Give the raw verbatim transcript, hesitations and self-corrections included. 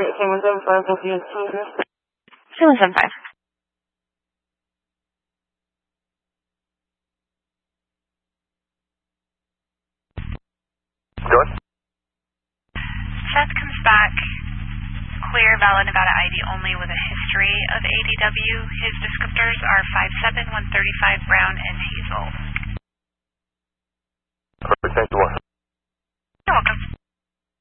Great, seven seven five, both units. seven seven five. Good. Seth comes back, clear, valid Nevada I D only with a history of A D W. His descriptors are five seven, one thirty-five, brown, and hazel. Perfect, thank you.